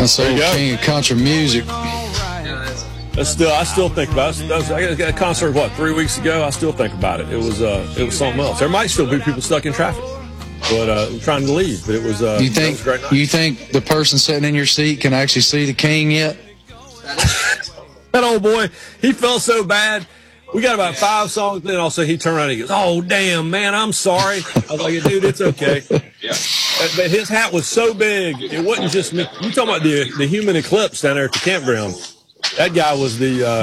That's the old king of country music. I still think about it. I got a concert, 3 weeks ago? I still think about it. It was something else. There might still be people stuck in traffic, but trying to leave. But it was. You think the person sitting in your seat can actually see the king yet? That old boy, he felt so bad. We got about 5 songs in. Also, he turned around and he goes, "Oh, damn, man, I'm sorry." I was like, "Dude, it's okay." Yeah. But his hat was so big, it wasn't just me. You talking about the human eclipse down there at the campground? That guy was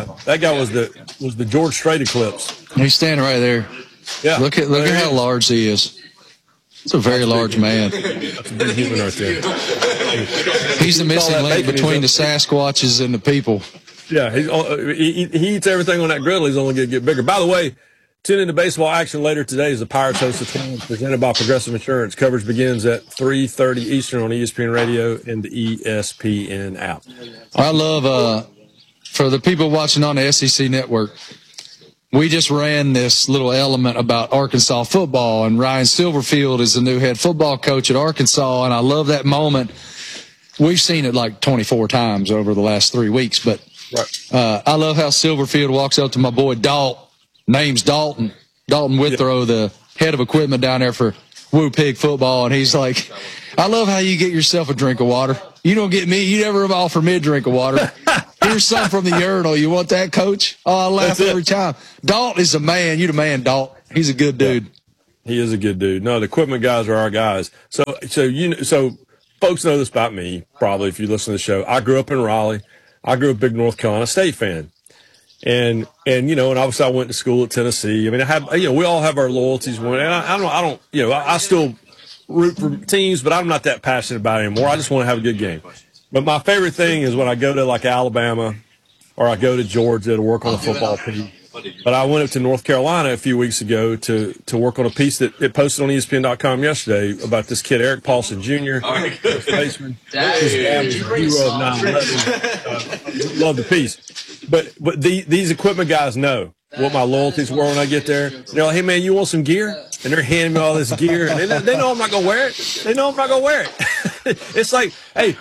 the George Strait eclipse. He's standing right there. Yeah. Look at how large he is. It's a very large man. That's a big human right there. He's the missing link between the Sasquatches and the people. Yeah, he eats everything on that griddle. He's only going to get bigger. By the way, tune into baseball action later today as the Pirates host the Twins, presented by Progressive Insurance. Coverage begins at 3:30 Eastern on ESPN Radio and the ESPN app. I love, for the people watching on the SEC Network, we just ran this little element about Arkansas football, and Ryan Silverfield is the new head football coach at Arkansas, and I love that moment. We've seen it like 24 times over the last 3 weeks, but I love how Silverfield walks up to my boy name's Dalton Withrow, the head of equipment down there for Woo Pig football, and he's like, "I love how you get yourself a drink of water. You don't get me. You never offer me a drink of water. Here's some from the urinal. You want that, Coach?" Oh, I laugh every time. Dalton is a man. You the man, Dalton. He's a good dude. He is a good dude. No, the equipment guys are our guys. So folks know this about me, probably, if you listen to the show. I grew up in Raleigh. I grew up a big North Carolina State fan. And obviously I went to school at Tennessee. I mean, we all have our loyalties. And I still root for teams, but I'm not that passionate about it anymore. I just want to have a good game. But my favorite thing is when I go to like Alabama or I go to Georgia to work on a football team. But I went up to North Carolina a few weeks ago to work on a piece that it posted on ESPN.com yesterday about this kid, Eric Paulson Jr., first baseman. His dad was a hero of 9/11. Love the piece. But these equipment guys know what my loyalties were when I get there. They're like, "Hey, man, you want some gear?" And they're handing me all this gear. And they know I'm not going to wear it. They know I'm not going to wear it. It's like, hey,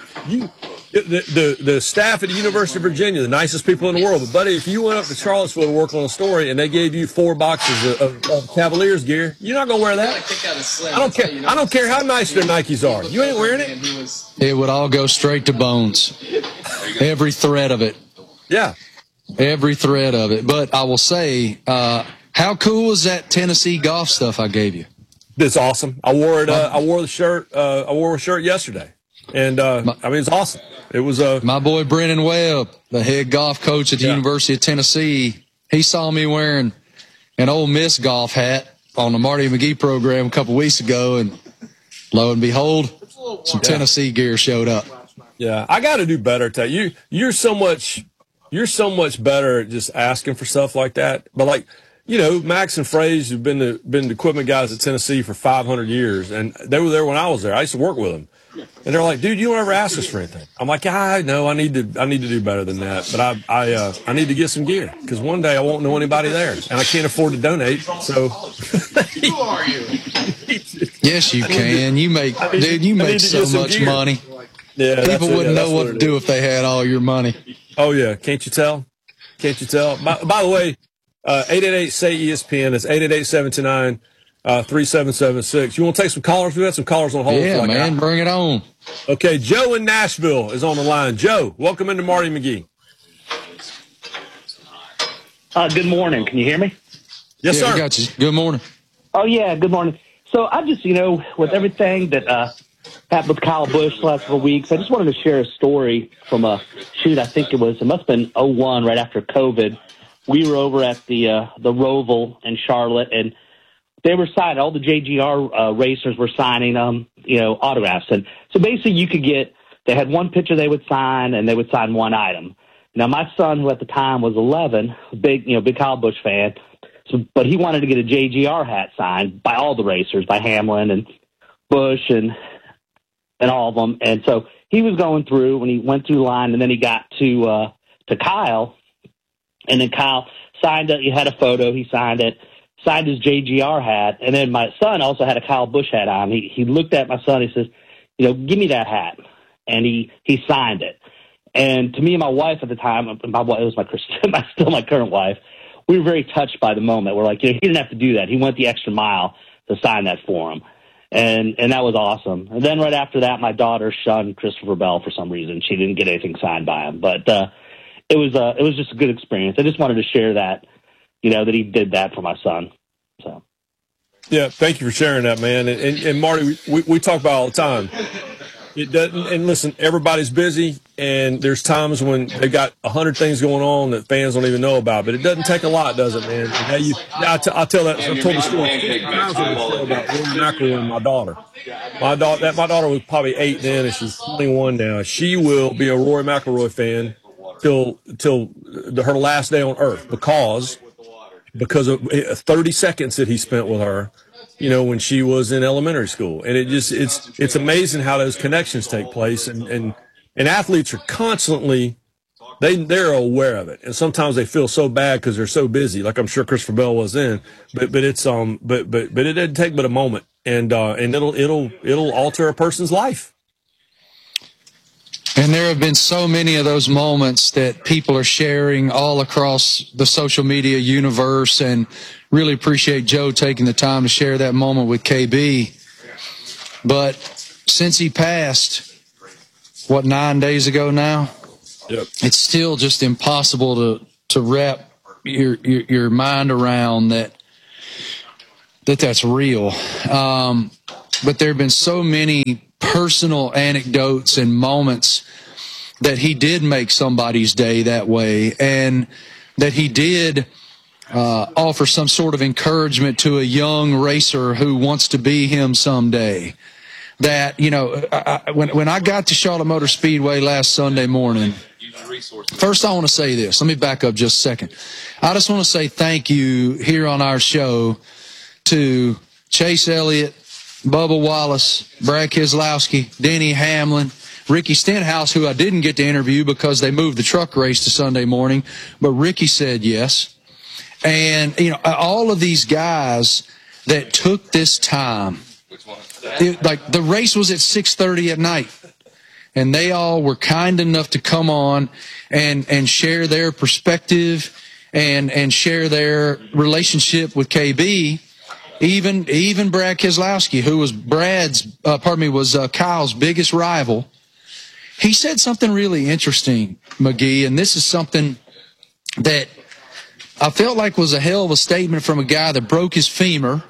the staff at the University of Virginia, the nicest people in the world. But, buddy, if you went up to Charlottesville to work on a story and they gave you 4 boxes of Cavaliers gear, you're not going to wear that. I don't care how nice their Nikes are. You ain't wearing it. It would all go straight to bones. Every thread of it. Yeah. Every thread of it. But I will say, how cool is that Tennessee golf stuff I gave you? It's awesome. I wore it. I wore the shirt. I wore a shirt yesterday, and it's awesome. It was my boy Brennan Webb, the head golf coach at the University of Tennessee. He saw me wearing an Ole Miss golf hat on the Marty McGee program a couple weeks ago, and lo and behold, some Tennessee gear showed up. Yeah, I got to do better at that. You're so much better at just asking for stuff like that. But Max and Fraze, who've been the equipment guys at Tennessee for 500 years, and they were there when I was there. I used to work with them, and they're like, "Dude, you don't ever ask us for anything." I'm like, "I know, I need to do better than that, but I need to get some gear because one day I won't know anybody there, and I can't afford to donate." So, who are you? Yes, you can. You make so much money. Yeah, people wouldn't know what to do if they had all your money. Oh yeah, can't you tell? By the way. 888-SAY-ESPN. It's 888-729-3776. You want to take some callers? We got some callers on hold. Yeah, man, bring it on. Okay, Joe in Nashville is on the line. Joe, welcome into Marty McGee. Good morning. Can you hear me? Yes, sir. We got you. Good morning. Oh, yeah, good morning. So I just, with everything that happened with Kyle Busch the last couple of weeks, I just wanted to share a story from I think it must have been 2001, right after COVID. We were over at the Roval in Charlotte, and they were signing, all the JGR racers were signing, autographs. And so basically they had one picture they would sign, and they would sign one item. Now, my son, who at the time was 11, big Kyle Busch fan, but he wanted to get a JGR hat signed by all the racers, by Hamlin and Busch and all of them. And so he was going through, when he went through the line, and then he got to Kyle. And then Kyle signed it. He had a photo. He signed it, signed his JGR hat. And then my son also had a Kyle Busch hat on. He looked at my son. He says, "Give me that hat." and he signed it. And to me and my wife at the time, it was still my current wife, we were very touched by the moment. We're like, he didn't have to do that. He went the extra mile to sign that for him. And that was awesome. And then right after that, my daughter shunned Christopher Bell for some reason. She didn't get anything signed by him. But it was just a good experience. I just wanted to share that, that he did that for my son. So. Yeah, thank you for sharing that, man. And Marty, we talk about all the time. It doesn't. And listen, everybody's busy, and there's times when they got 100 things going on that fans don't even know about. But it doesn't take a lot, does it, man? I tell that. I told the story about Rory McIlroy and my daughter. My daughter was probably 8 then, and she's 21 now. She will be a Rory McIlroy fan till her last day on earth because of 30 seconds that he spent with her, when she was in elementary school. And it's amazing how those connections take place. And athletes are constantly, they're aware of it. And sometimes they feel so bad because they're so busy, like I'm sure Christopher Bell was then, but it didn't take but a moment. And it'll alter a person's life. And there have been so many of those moments that people are sharing all across the social media universe, and really appreciate Joe taking the time to share that moment with KB. But since he passed, 9 days ago now? Yep. It's still just impossible to wrap your mind around that's real. But there have been so many personal anecdotes and moments that he did make somebody's day that way, and that he did offer some sort of encouragement to a young racer who wants to be him someday. That, when I got to Charlotte Motor Speedway last Sunday morning, first I want to say this. Let me back up just a second. I just want to say thank you here on our show to Chase Elliott, Bubba Wallace, Brad Keselowski, Denny Hamlin, Ricky Stenhouse, who I didn't get to interview because they moved the truck race to Sunday morning, but Ricky said yes. And, all of these guys that took this time, like the race was at 6:30 at night, and they all were kind enough to come on and share their perspective and share their relationship with KB. Even Brad Keselowski, who was Kyle's biggest rival, he said something really interesting, McGee, and this is something that I felt like was a hell of a statement from a guy that broke his femur.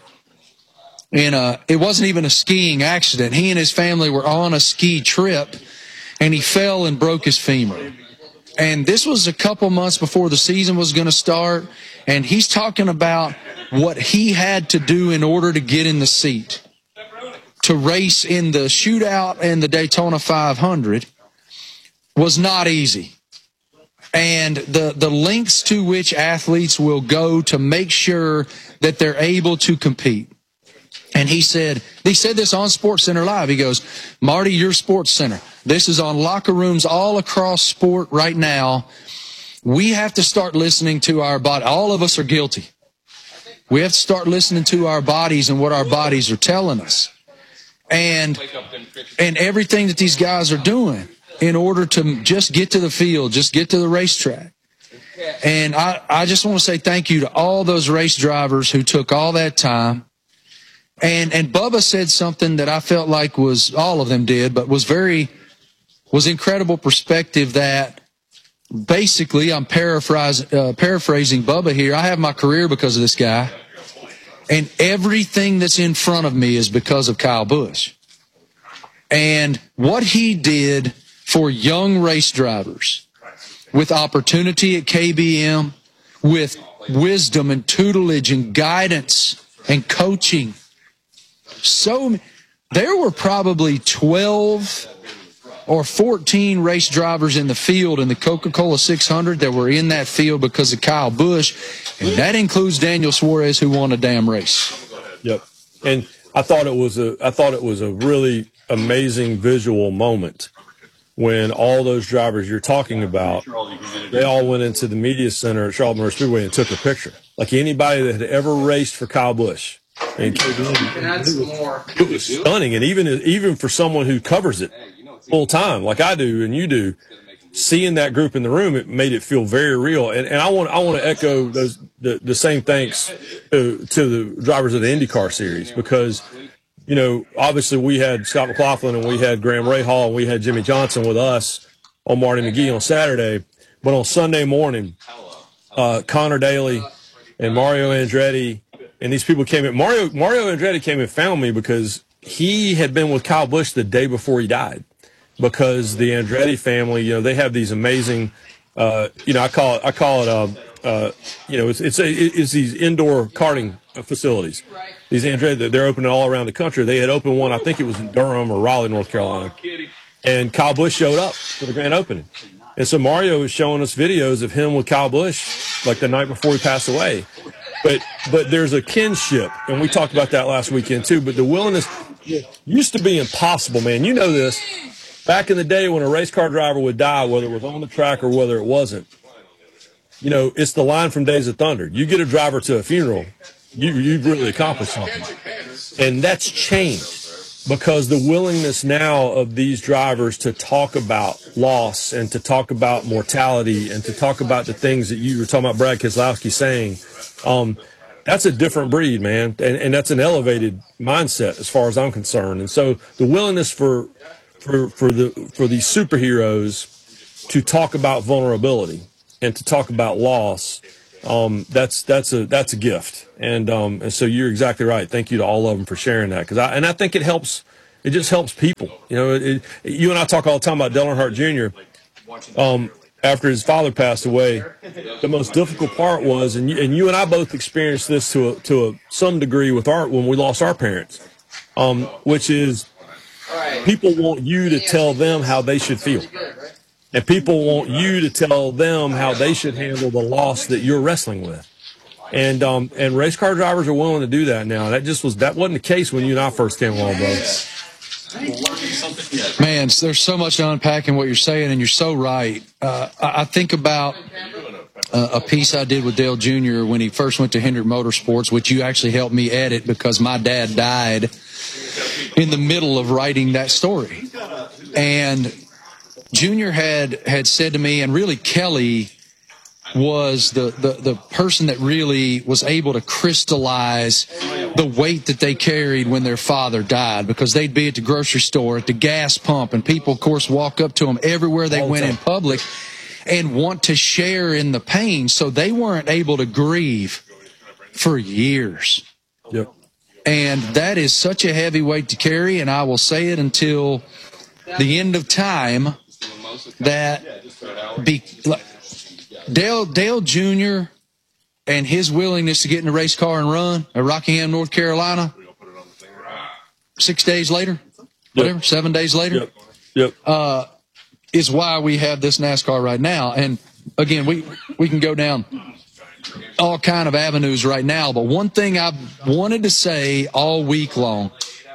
And it wasn't even a skiing accident. He and his family were on a ski trip, and he fell and broke his femur. And this was a couple months before the season was going to start, and he's talking about what he had to do in order to get in the seat to race in the shootout and the Daytona 500 was not easy. And the lengths to which athletes will go to make sure that they're able to compete. And he said this on SportsCenter Live. He goes, Marty, you're SportsCenter. This is on locker rooms all across sport right now. We have to start listening to our body. All of us are guilty. We have to start listening to our bodies and what our bodies are telling us. And everything that these guys are doing in order to just get to the field, just get to the racetrack. And I just want to say thank you to all those race drivers who took all that time. And Bubba said something that I felt like all of them did, but was incredible perspective that basically, I'm paraphrasing Bubba here. I have my career because of this guy, and everything that's in front of me is because of Kyle Busch. And what he did for young race drivers with opportunity at KBM, with wisdom and tutelage and guidance and coaching. So there were probably 12 or 14 race drivers in the field in the Coca-Cola 600 that were in that field because of Kyle Busch, and that includes Daniel Suarez, who won a damn race. Yep. And I thought it was a really amazing visual moment when all those drivers you're talking about, they all went into the media center at Charlotte Motor Speedway and took a picture. Like anybody that had ever raced for Kyle Busch. And it was stunning. And even for someone who covers it, full time like I do and you do, seeing that group in the room, it made it feel very real. And I want to echo the same thanks to the drivers of the IndyCar series, because, you know, obviously we had Scott McLaughlin and we had Graham Rahal and we had Jimmy Johnson with us on Marty McGee on Saturday. But on Sunday morning, Connor Daly and Mario Andretti and these people came in. Mario Andretti came and found me because he had been with Kyle Busch the day before he died. Because the Andretti family, you know, they have these amazing, you know, I call it, you know, it's these indoor karting facilities. These Andretti, they're open all around the country. They had opened one, I think it was in Durham or Raleigh, North Carolina. And Kyle Busch showed up for the grand opening. And so Mario was showing us videos of him with Kyle Busch, like the night before he passed away. But there's a kinship, and we talked about that last weekend too. But the willingness used to be impossible, man. You know this. Back in the day when a race car driver would die, whether it was on the track or whether it wasn't, you know, it's the line from Days of Thunder. You get a driver to a funeral, you've really accomplished something. And that's changed because the willingness now of these drivers to talk about loss and to talk about mortality and to talk about the things that you were talking about Brad Keselowski saying, that's a different breed, man. And that's an elevated mindset as far as I'm concerned. And so the willingness for these superheroes to talk about vulnerability and to talk about loss, that's a gift. And so you're exactly right. Thank you to all of them for sharing that. I think it helps. It just helps people. You know, you and I talk all the time about Dale Earnhardt Jr. After his father passed away, the most difficult part was, and you and I both experienced this to some degree when we lost our parents, which is, people want you to tell them how they should feel. And people want you to tell them how they should handle the loss that you're wrestling with. And race car drivers are willing to do that now. That wasn't the case when you and I first came along, bro. Man, there's so much to unpack in what you're saying, and you're so right. I think about a piece I did with Dale Jr. when he first went to Hendrick Motorsports, which you actually helped me edit because my dad died in the middle of writing that story. And Junior had said to me, and really Kelly was the person that really was able to crystallize the weight that they carried when their father died, because they'd be at the grocery store, at the gas pump, and people, of course, walk up to them everywhere they went in public and want to share in the pain. So they weren't able to grieve for years. Yep. And that is such a heavy weight to carry, and I will say it until the end of time, that Dale Jr. and his willingness to get in a race car and run at Rockingham, North Carolina, 6 days later, whatever, 7 days later, Yep. Is why we have this NASCAR right now. And again, we can go down all kind of avenues right now, but one thing I've wanted to say all week long,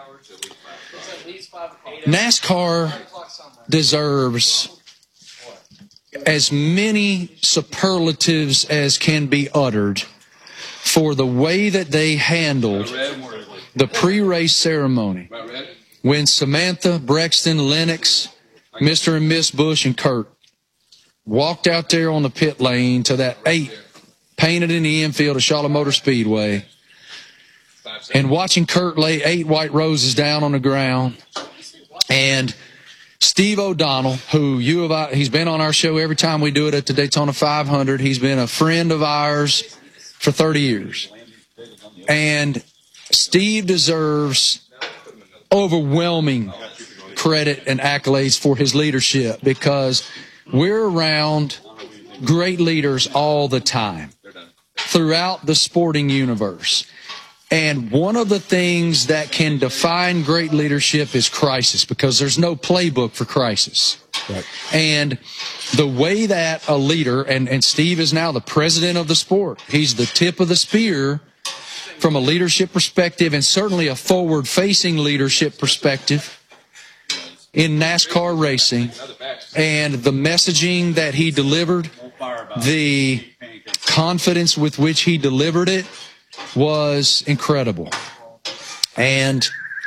NASCAR deserves as many superlatives as can be uttered for the way that they handled the pre-race ceremony when Samantha, Brexton, Lennox, Mr. and Miss Busch, and Kurt walked out there on the pit lane to that 8 painted in the infield of Charlotte Motor Speedway, and watching Kurt lay 8 white roses down on the ground, and Steve O'Donnell, who he's been on our show every time we do it at the Daytona 500. He's been a friend of ours for 30 years. And Steve deserves overwhelming credit and accolades for his leadership, because we're around great leaders all the time throughout the sporting universe. And one of the things that can define great leadership is crisis, because there's no playbook for crisis. Right. And the way that a leader, and Steve is now the president of the sport, he's the tip of the spear from a leadership perspective, and certainly a forward-facing leadership perspective in NASCAR racing. And the messaging that he delivered, the confidence with which he delivered it, was incredible. And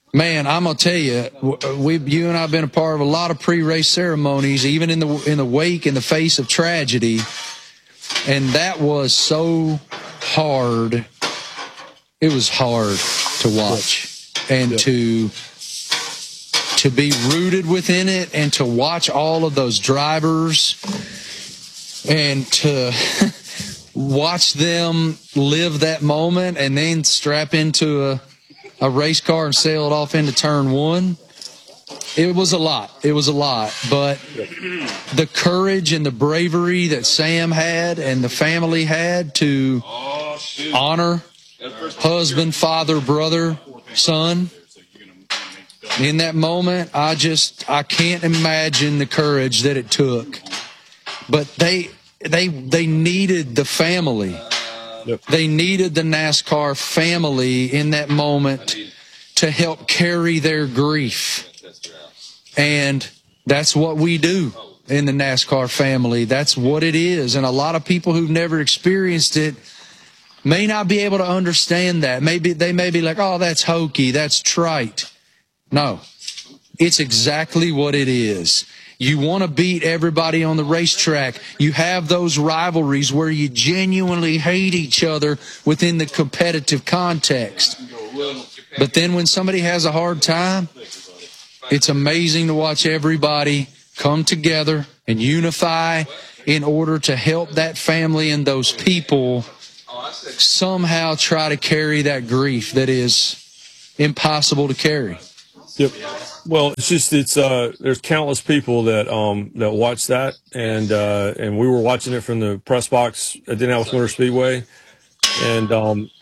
Man, I'm gonna tell you, you and I have been a part of a lot of pre-race ceremonies, even in the wake, in the face of tragedy, and that was so hard. It was hard to watch and to be rooted within it, and to watch all of those drivers and to watch them live that moment, and then strap into a race car and sail it off into turn one. It was a lot. But the courage and the bravery that Sam had and the family had to honor husband, father, brother, son, in that moment, I can't imagine the courage that it took. But they needed the family. Yep. They needed the NASCAR family in that moment to help carry their grief. And that's what we do in the NASCAR family. That's what it is. And a lot of people who've never experienced it may not be able to understand that. They may be like, oh, that's hokey, that's trite. No, it's exactly what it is. You want to beat everybody on the racetrack. You have those rivalries where you genuinely hate each other within the competitive context. But then when somebody has a hard time, it's amazing to watch everybody come together and unify in order to help that family and those people somehow try to carry that grief that is impossible to carry. Yep. Well, there's countless people that watch that, and we were watching it from the press box at Indianapolis Motor Speedway, and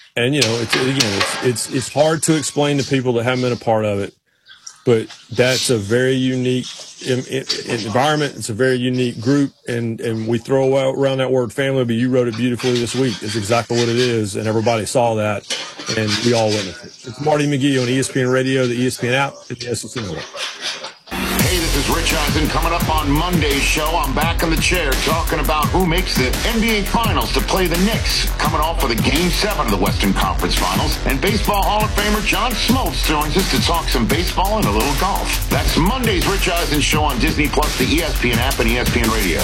it's hard to explain to people that haven't been a part of it, but that's a very unique environment. It's a very unique group, and we throw around that word family, but you wrote it beautifully this week. It's exactly what it is, and everybody saw that, and we all witnessed it. It's Marty McGee on ESPN Radio, the ESPN app, and the SEC Network. Hey, this is Rich Eisen. Coming up on Monday's show, I'm back in the chair talking about who makes the NBA Finals to play the Knicks, coming off of the Game 7 of the Western Conference Finals. And Baseball Hall of Famer John Smoltz joins us to talk some baseball and a little golf. That's Monday's Rich Eisen show on Disney+, the ESPN app, and ESPN Radio.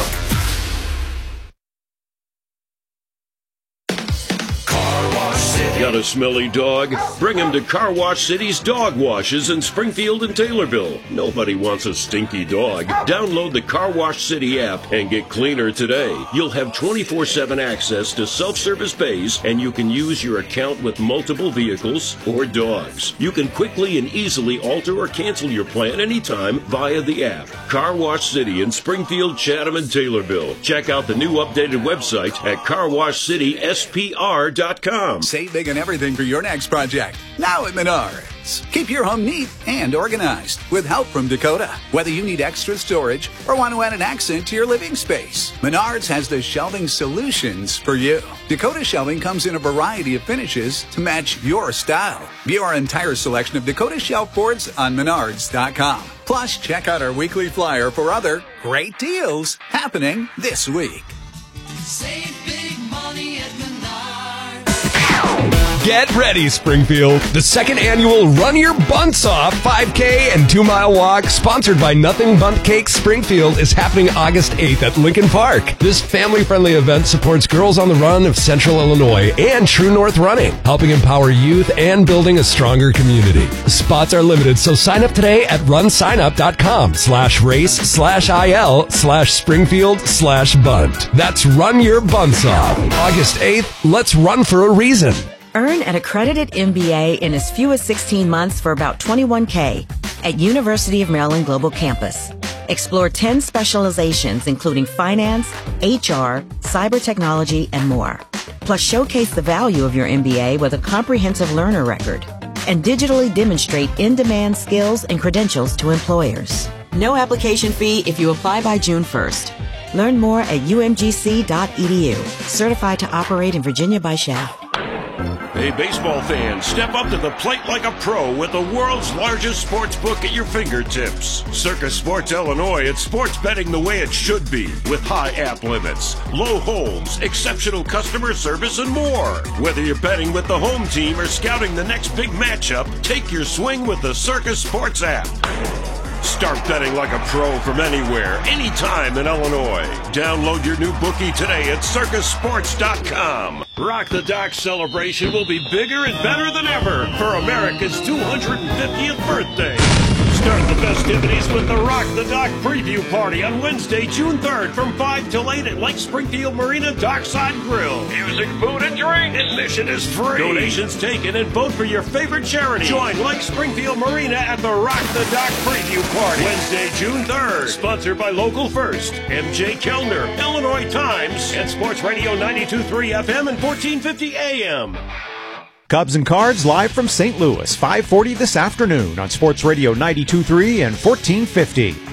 Got a smelly dog? Bring him to Car Wash City's Dog Washes in Springfield and Taylorville. Nobody wants a stinky dog. Download the Car Wash City app and get cleaner today. You'll have 24/7 access to self-service bays, and you can use your account with multiple vehicles or dogs. You can quickly and easily alter or cancel your plan anytime via the app. Car Wash City in Springfield, Chatham, and Taylorville. Check out the new updated website at carwashcityspr.com. Save big on everything for your next project. Now at Menards. Keep your home neat and organized with help from Dakota. Whether you need extra storage or want to add an accent to your living space, Menards has the shelving solutions for you. Dakota shelving comes in a variety of finishes to match your style. View our entire selection of Dakota shelf boards on Menards.com. Plus, check out our weekly flyer for other great deals happening this week. Save big money at Menards. Get ready, Springfield. The second annual Run Your Bunts Off 5K and 2-mile walk, sponsored by Nothing Bundt Cakes Springfield, is happening August 8th at Lincoln Park. This family-friendly event supports Girls on the Run of Central Illinois and True North Running, helping empower youth and building a stronger community. Spots are limited, so sign up today at runsignup.com/race/IL/Springfield/Bunt. That's Run Your Bunts Off. August 8th, let's run for a reason. Earn an accredited MBA in as few as 16 months for about $21K at University of Maryland Global Campus. Explore 10 specializations, including finance, HR, cyber technology, and more. Plus, showcase the value of your MBA with a comprehensive learner record and digitally demonstrate in-demand skills and credentials to employers. No application fee if you apply by June 1st. Learn more at umgc.edu. Certified to operate in Virginia by SHAP. Hey, baseball fans, step up to the plate like a pro with the world's largest sports book at your fingertips. Circus Sports Illinois, it's sports betting the way it should be, with high app limits, low holds, exceptional customer service, and more. Whether you're betting with the home team or scouting the next big matchup, take your swing with the Circus Sports app. Start betting like a pro from anywhere, anytime in Illinois. Download your new bookie today at circusports.com. Rock the Dock celebration will be bigger and better than ever for America's 250th birthday. Start the festivities with the Rock the Dock preview party on Wednesday, June 3rd from 5 till 8 at Lake Springfield Marina Dockside Grill. Music, food, and drink. Admission is free. Donations taken and vote for your favorite charity. Join Lake Springfield Marina at the Rock the Dock preview party Wednesday, June 3rd. Sponsored by Local First, MJ Kellner, Illinois Times, and Sports Radio 92.3 FM and 1450 AM. Cubs and Cards live from St. Louis, 5:40 this afternoon on Sports Radio 92.3 and 1450.